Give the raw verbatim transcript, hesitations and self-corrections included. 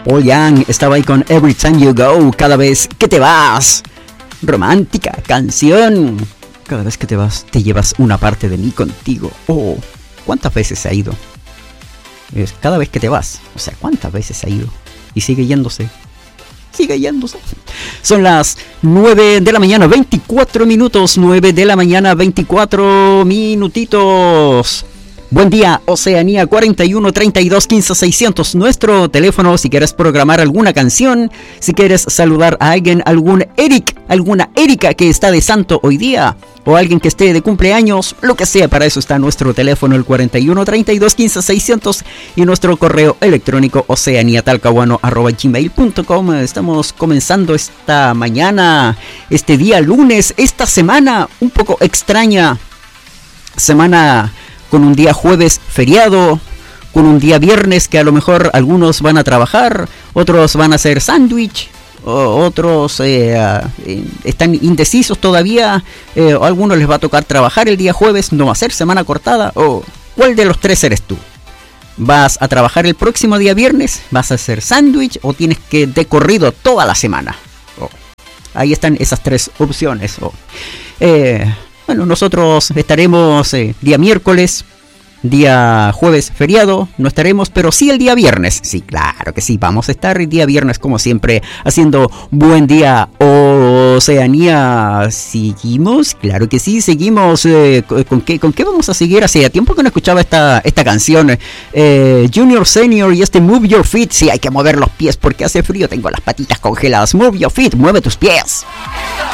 Paul Young estaba ahí con Every Time You Go, cada vez que te vas. Romántica canción. Cada vez que te vas, te llevas una parte de mí contigo. Oh, ¿cuántas veces se ha ido? Es cada vez que te vas. O sea, ¿cuántas veces se ha ido? Y sigue yéndose. Sigue yéndose. Son las nueve de la mañana, veinticuatro minutos. nueve de la mañana, veinticuatro minutitos. Buen día, Oceanía, cuarenta y uno, treinta y dos, quince, seiscientos. Nuestro teléfono, si quieres programar alguna canción, si quieres saludar a alguien, algún Eric, alguna Erika que está de santo hoy día, o alguien que esté de cumpleaños, lo que sea, para eso está nuestro teléfono, el cuarenta y uno, treinta y dos, quince, seiscientos, y nuestro correo electrónico, oceaniatalcahuano arroba gmail punto com. Estamos comenzando esta mañana, este día lunes, esta semana un poco extraña, semana con un día jueves feriado, con un día viernes que a lo mejor algunos van a trabajar, otros van a hacer sándwich, otros eh, eh, están indecisos todavía, eh, a algunos les va a tocar trabajar el día jueves, no va a ser semana cortada. O ¿cuál de los tres eres tú? ¿Vas a trabajar el próximo día viernes? ¿Vas a hacer sándwich o tienes que de corrido toda la semana? Oh, ahí están esas tres opciones. Oh. Eh... Bueno, nosotros estaremos eh, día miércoles, día jueves feriado, no estaremos, pero sí el día viernes. Sí, claro que sí, vamos a estar el día viernes como siempre, haciendo buen día Oceanía. ¿Seguimos? Claro que sí, seguimos. Eh, ¿con, qué, ¿Con qué vamos a seguir? Hacía tiempo que no escuchaba esta, esta canción. Eh, Junior Senior y este Move Your Feet. Sí, hay que mover los pies porque hace frío, tengo las patitas congeladas. Move Your Feet, mueve tus pies.